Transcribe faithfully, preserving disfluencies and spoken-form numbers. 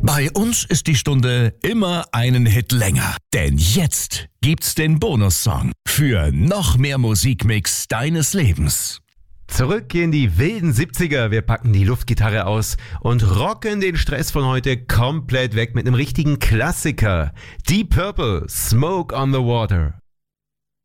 Bei uns ist die Stunde immer einen Hit länger. Denn jetzt gibt's den Bonussong für noch mehr Musikmix deines Lebens. Zurück in die wilden siebziger. Wir packen die Luftgitarre aus und rocken den Stress von heute komplett weg mit einem richtigen Klassiker. Deep Purple, Smoke on the Water.